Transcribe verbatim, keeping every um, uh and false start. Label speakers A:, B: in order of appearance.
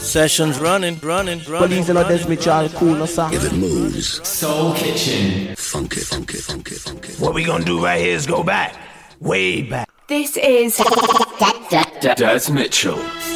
A: Sessions running, running, running.
B: Police and Des Mitchell, cool, no sir.
C: If it moves,
D: Soul Kitchen.
C: funky, funky, funky, funky.
E: What we gonna do right here is go back, way back.
F: This is
D: Des Mitchell.